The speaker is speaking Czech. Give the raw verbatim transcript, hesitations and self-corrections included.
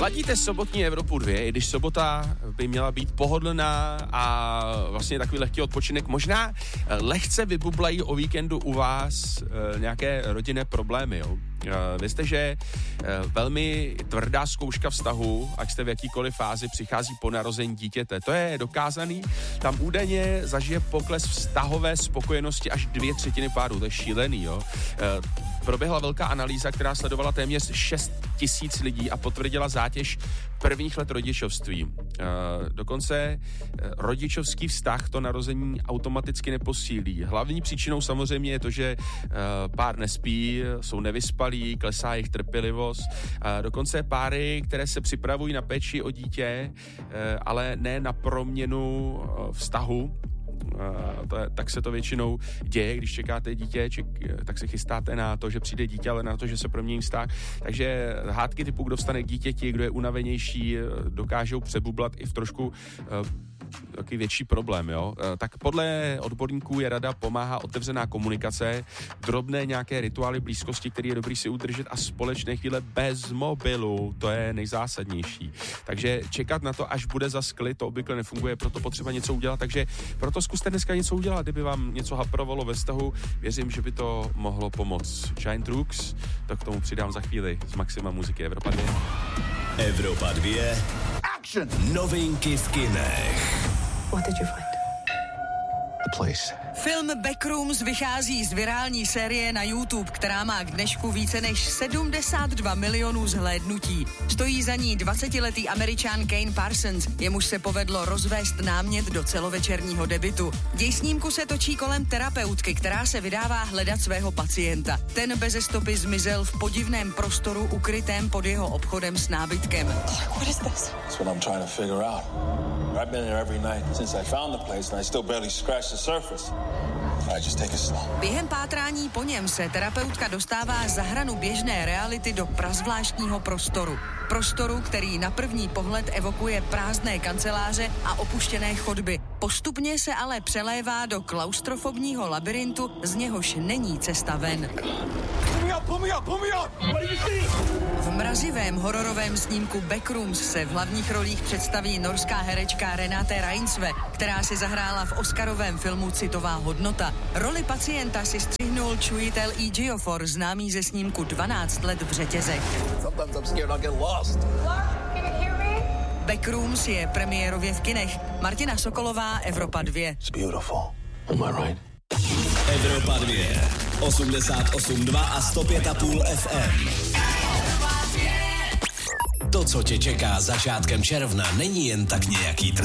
Ladíte sobotní Evropu dva, i když sobota by měla být pohodlná a vlastně takový lehký odpočinek. Možná lehce vybublají o víkendu u vás e, nějaké rodinné problémy, jo? E, vy jste, že e, velmi tvrdá zkouška vztahu, ať jste v jakýkoliv fázi, přichází po narození dítěte. To je dokázaný. Tam údajně zažije pokles vztahové spokojenosti až dvě třetiny párů. To je šílený, jo? E, proběhla velká analýza, která sledovala téměř šest tisíc lidí a potvrdila zátěž prvních let rodičovství. E, dokonce e, rodičovský vztah to narození automaticky neposílí. Hlavní příčinou samozřejmě je to, že e, pár nespí, jsou nevyspalí, klesá jejich trpělivost. E, dokonce páry, které se připravují na péči o dítě, e, ale ne na proměnu e, vztahu, Uh, to je, tak se to většinou děje, když čekáte dítě, ček, tak se chystáte na to, že přijde dítě, ale na to, že se promění vztah. Takže hádky typu, kdo vstane k dítěti, kdo je unavenější, dokážou přebublat i v trošku uh, taky větší problém, jo. Tak podle odborníků je rada pomáhá otevřená komunikace, drobné nějaké rituály blízkosti, který je dobrý si udržet a společné chvíle bez mobilu, to je nejzásadnější. Takže čekat na to, až bude zas klid, to obvykle nefunguje, proto potřeba něco udělat, takže proto zkuste dneska něco udělat, kdyby vám něco haprovalo ve vztahu, věřím, že by to mohlo pomoct. Giant Rooks, to k tomu přidám za chvíli z Maxima muziky Evropa dva. Evropa dva. Action! Novinky v kinech. What did you find? The place. Film Backrooms vychází z virální série na YouTube, která má k dnešku více než sedmdesát dva milionů zhlédnutí. Stojí za ní dvacetiletý Američan Kane Parsons, jemuž se povedlo rozvést námět do celovečerního debutu. Děj snímku se točí kolem terapeutky, která se vydává hledat svého pacienta. Ten beze stopy zmizel v podivném prostoru ukrytém pod jeho obchodem s nábytkem. What is this? That's what I'm trying to figure out. I've been there every night since I found the place and I still barely scratched the surface. I just take it slow. Během pátrání po něm se terapeutka dostává za hranu běžné reality do prazvláštního prostoru. Prostoru, který na první pohled evokuje prázdné kanceláře a opuštěné chodby. Postupně se ale přelévá do klaustrofobního labirintu, z něhož není cesta ven. V mrazivém hororovém snímku Backrooms se v hlavních rolích představí norská herečka Renate Reinsve, která si zahrála v oscarovém filmu Citová hodnota. Roli pacienta si střihnul Chiwetel Ejiofor, známý ze snímku dvanáct let v řetězech. Backrooms je premiérově v kinech. Martina Sokolová, Evropa dva. It's beautiful. Am I right? Evropa dva. osmdesát osm dva a sto pět a půl F M. To, co tě čeká začátkem června, není jen tak nějaký trh.